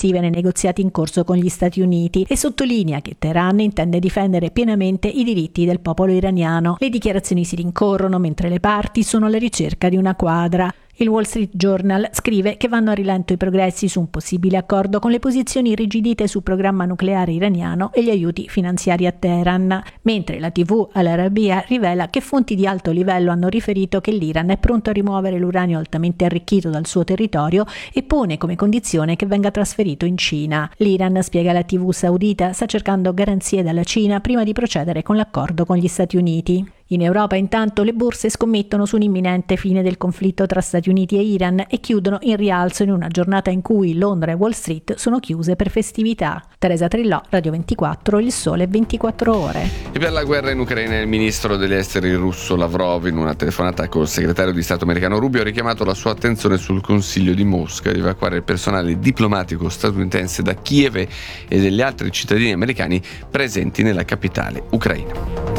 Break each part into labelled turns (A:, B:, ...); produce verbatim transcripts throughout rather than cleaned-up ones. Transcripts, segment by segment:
A: difensive nei negoziati in corso con gli Stati Uniti e sottolinea che Teheran intende difendere pienamente i diritti del popolo iraniano. Le dichiarazioni si rincorrono mentre le parti sono alla ricerca di una quadra. Il Wall Street Journal scrive che vanno a rilento i progressi su un possibile accordo con le posizioni irrigidite sul programma nucleare iraniano e gli aiuti finanziari a Teheran, mentre la tivù Al Arabiya rivela che fonti di alto livello hanno riferito che l'Iran è pronto a rimuovere l'uranio altamente arricchito dal suo territorio e pone come condizione che venga trasferito in Cina. L'Iran, spiega la tivù saudita, sta cercando garanzie dalla Cina prima di procedere con l'accordo con gli Stati Uniti. In Europa intanto le borse scommettono su un'imminente fine del conflitto tra Stati Uniti e Iran e chiudono in rialzo in una giornata in cui Londra e Wall Street sono chiuse per festività. Teresa Trillò, Radio ventiquattro, Il Sole ventiquattro Ore.
B: E per la guerra in Ucraina il ministro degli esteri russo Lavrov, in una telefonata col segretario di Stato americano Rubio, ha richiamato la sua attenzione sul consiglio di Mosca di evacuare il personale diplomatico statunitense da Kiev e degli altri cittadini americani presenti nella capitale ucraina.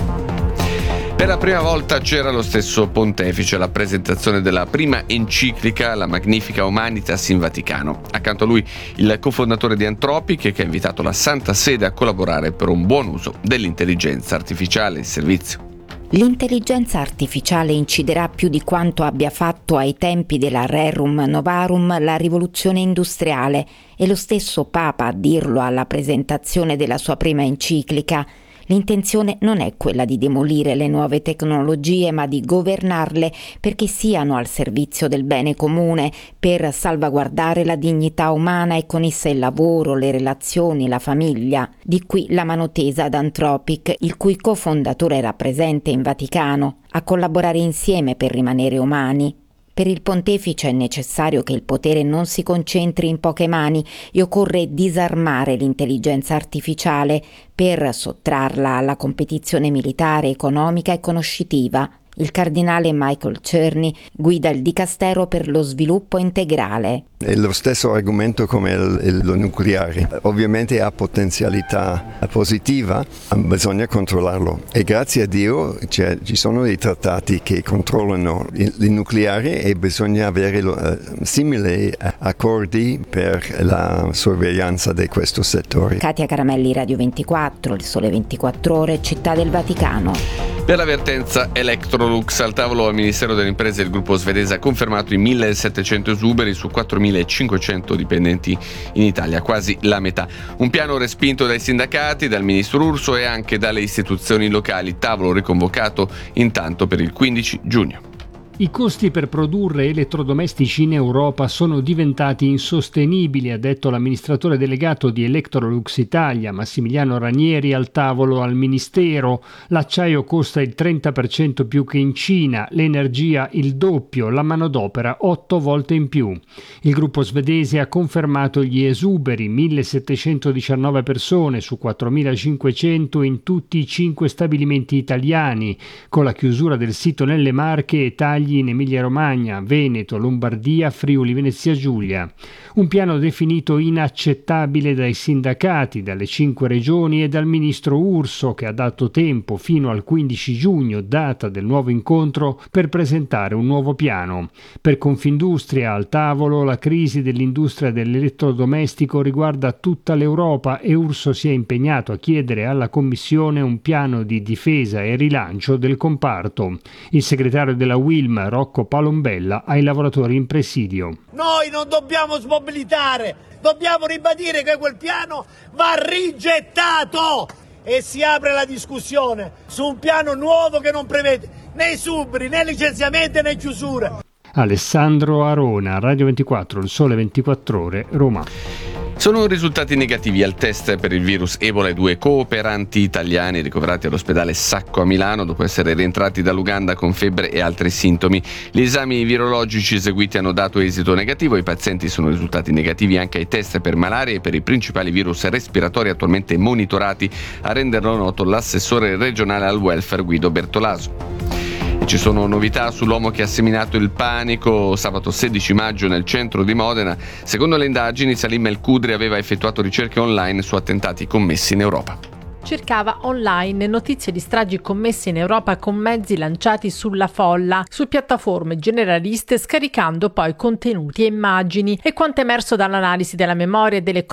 B: Per la prima volta c'era lo stesso pontefice alla presentazione della prima enciclica, la Magnifica Humanitas, in Vaticano. Accanto a lui il cofondatore di Anthropic, che ha invitato la Santa Sede a collaborare per un buon uso dell'intelligenza artificiale in servizio.
C: L'intelligenza artificiale inciderà più di quanto abbia fatto ai tempi della Rerum Novarum la rivoluzione industriale, e lo stesso Papa a dirlo alla presentazione della sua prima enciclica. L'intenzione non è quella di demolire le nuove tecnologie, ma di governarle perché siano al servizio del bene comune, per salvaguardare la dignità umana e con essa il lavoro, le relazioni, la famiglia. Di qui la mano tesa ad Anthropic, il cui cofondatore era presente in Vaticano, a collaborare insieme per rimanere umani. Per il pontefice è necessario che il potere non si concentri in poche mani e occorre disarmare l'intelligenza artificiale per sottrarla alla competizione militare, economica e conoscitiva. Il cardinale Michael Czerny guida il dicastero per lo sviluppo integrale.
D: È lo stesso argomento come il, il, lo nucleare. Ovviamente ha potenzialità positiva, bisogna controllarlo. E grazie a Dio cioè, ci sono dei trattati che controllano il, il nucleare e bisogna avere uh, simili accordi per la sorveglianza di questo settore.
C: Katia Caramelli, Radio ventiquattro, Il Sole ventiquattro Ore, Città del Vaticano.
B: Per la vertenza Electrolux, al tavolo al Ministero delle Imprese il gruppo svedese ha confermato i millesettecento esuberi su quattromilacinquecento dipendenti in Italia, quasi la metà. Un piano respinto dai sindacati, dal ministro Urso e anche dalle istituzioni locali, tavolo riconvocato intanto per il quindici giugno.
E: I costi per produrre elettrodomestici in Europa sono diventati insostenibili, ha detto l'amministratore delegato di Electrolux Italia, Massimiliano Ranieri, al tavolo al Ministero. L'acciaio costa il trenta per cento più che in Cina, l'energia il doppio, la manodopera otto volte in più. Il gruppo svedese ha confermato gli esuberi, millesettecentodiciannove persone su quattromilacinquecento in tutti i cinque stabilimenti italiani, con la chiusura del sito nelle Marche e tagli in Emilia-Romagna, Veneto, Lombardia, Friuli, Venezia Giulia. Un piano definito inaccettabile dai sindacati, dalle cinque regioni e dal ministro Urso, che ha dato tempo fino al quindici giugno, data del nuovo incontro, per presentare un nuovo piano. Per Confindustria al tavolo la crisi dell'industria dell'elettrodomestico riguarda tutta l'Europa e Urso si è impegnato a chiedere alla Commissione un piano di difesa e rilancio del comparto. Il segretario della Wilm, Rocco Palombella, ai lavoratori in presidio.
F: Noi non dobbiamo smobilitare, dobbiamo ribadire che quel piano va rigettato e si apre la discussione su un piano nuovo che non prevede né esuberi, né licenziamenti, né chiusure.
E: Alessandro Arona, Radio ventiquattro, Il Sole ventiquattro Ore, Roma.
B: Sono risultati negativi al test per il virus Ebola i due cooperanti italiani ricoverati all'ospedale Sacco a Milano dopo essere rientrati dall'Uganda con febbre e altri sintomi. Gli esami virologici eseguiti hanno dato esito negativo. I pazienti sono risultati negativi anche ai test per malaria e per i principali virus respiratori attualmente monitorati, a renderlo noto l'assessore regionale al welfare Guido Bertolaso. Ci sono novità sull'uomo che ha seminato il panico sabato sedici maggio nel centro di Modena. Secondo le indagini, Salim El Kudri aveva effettuato ricerche online su attentati commessi in Europa.
G: Cercava online notizie di stragi commesse in Europa con mezzi lanciati sulla folla, su piattaforme generaliste, scaricando poi contenuti e immagini. E quanto emerso dall'analisi della memoria e delle